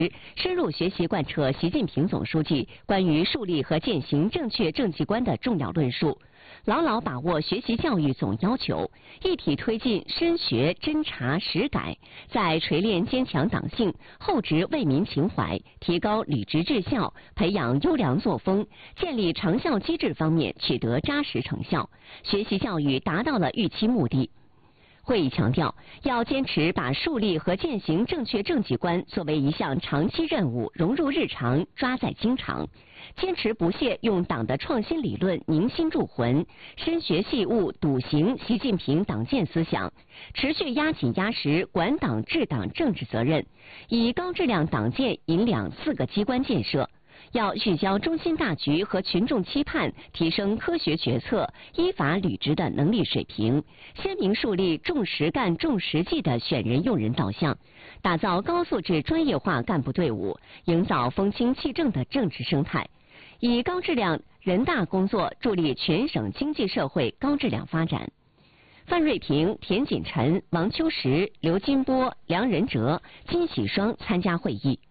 深入学习贯彻习近平总书记关于树立和践行正确政绩观的重要论述，牢牢把握学习教育总要求，一体推进深学侦查实改，在锤炼坚强党性、厚植为民情怀、提高履职质效、培养优良作风、建立长效机制方面取得扎实成效，学习教育达到了预期目的。会议强调，要坚持把树立和践行正确政绩观作为一项长期任务融入日常，抓在经常，坚持不懈用党的创新理论凝心铸魂，深学细悟笃行习近平党建思想，持续压紧压实管党治党政治责任，以高质量党建引领4个机关建设。要聚焦中心大局和群众期盼，提升科学决策、依法履职的能力水平，鲜明树立重实干、重实际的选人用人导向，打造高素质专业化干部队伍，营造风清气正的政治生态，以高质量人大工作助力全省经济社会高质量发展。范瑞平、田锦臣、王秋实、刘金波、梁仁哲、金喜双参加会议。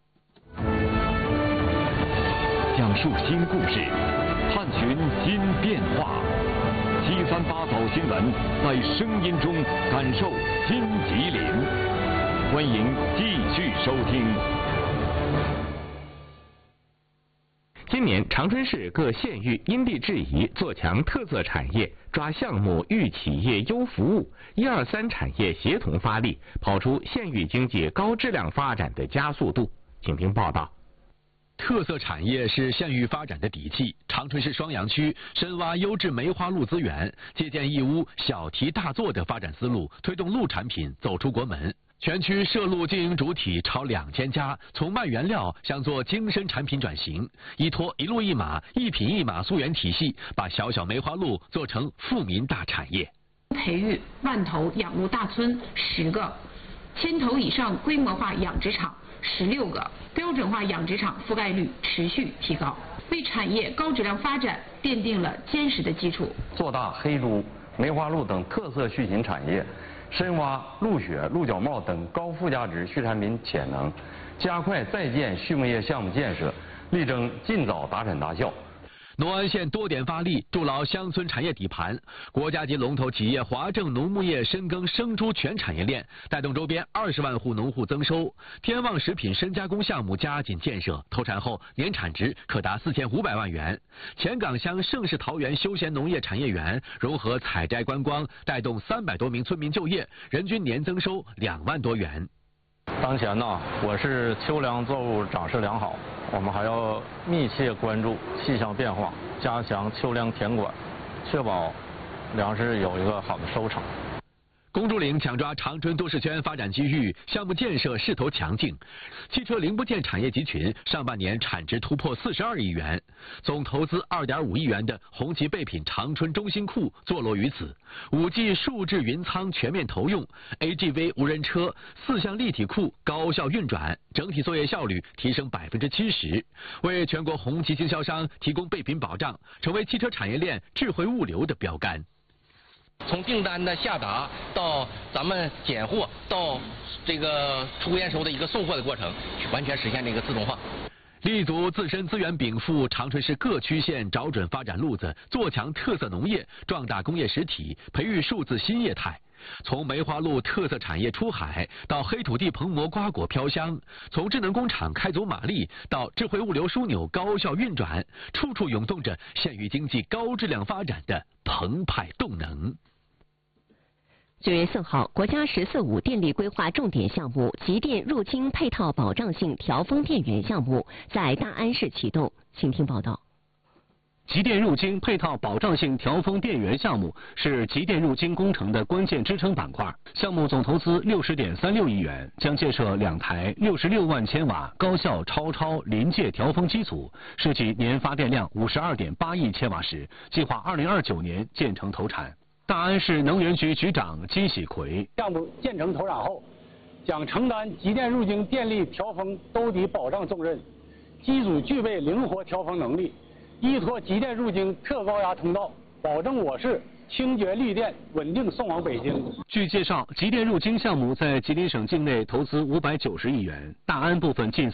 讲述新故事，探寻新变化。738早新闻，在声音中感受新吉林。欢迎继续收听。 今年长春市各县域因地制宜，做强特色产业，抓项目育企业优服务，1、2、3产业协同发力，跑出县域经济高质量发展的加速度。请听报道。 特色产业是县域发展的底气。长春市双阳区深挖优质梅花鹿资源，借鉴义乌小题大做的发展思路，推动鹿产品走出国门。全区涉鹿经营主体超2000家，从卖原料向做精深产品转型，依托一鹿一马、一品一马溯源体系，把小小梅花鹿做成富民大产业。 培育万头养鹿大村10个，1000头以上规模化养殖场16个，标准化养殖场覆盖率持续提高，为产业高质量发展奠定了坚实的基础。 做大黑猪、梅花鹿等特色畜禽产业，深挖鹿血、鹿角帽等高附加值畜产品潜能，加快在建畜牧业项目建设，力争尽早达产达效。 农安县多点发力，筑牢乡村产业底盘。国家级龙头企业华正农牧业深耕生猪全产业链，带动周边20万户农户增收。天旺食品深加工项目加紧建设，投产后年产值可达4500万元。前岗乡盛世桃园休闲农业产业园融合采摘观光，带动300多名村民就业，人均年增收2万多元。 当前呢，我市秋粮作物长势良好，我们还要密切关注气象变化，加强秋粮田管，确保粮食有一个好的收成。 公主岭抢抓长春都市圈发展机遇，项目建设势头强劲。汽车零部件产业集群上半年产值突破42亿元，总投资2.5亿元的红旗备品长春中心库坐落于此。5G 数字云仓全面投用 ，AGV 无人车4项立体库高效运转，整体作业效率提升70%，为全国红旗经销商提供备品保障，成为汽车产业链智慧物流的标杆。 从订单的下达到咱们拣货，到这个出货验收的一个送货的过程，完全实现这个自动化。 立足自身资源禀赋，长春市各区县找准发展路子，做强特色农业，壮大工业实体，培育数字新业态。从梅花鹿特色产业出海，到黑土地棚膜瓜果飘香；从智能工厂开足马力，到智慧物流枢纽高效运转，处处涌动着县域经济高质量发展的澎湃动能。 9月4号，国家“14·5”电力规划重点项目集电入京配套保障性调峰电源项目在大安市启动。请听报道。 集电入京配套保障性调峰电源项目是集电入京工程的关键支撑板块。项目总投资60.36亿元，将建设2台66万千瓦高效超临界调峰机组，设计年发电量52.8亿千瓦时，计划2029年建成投产。大安市能源局局长金喜奎： 项目建成投产后，将承担集电入京电力调峰兜底保障重任，机组具备灵活调峰能力，依托集电入京特高压通道，保证我市清洁绿电稳定送往北京。据介绍，集电入京项目在吉林省境内投资590亿元，大安部分近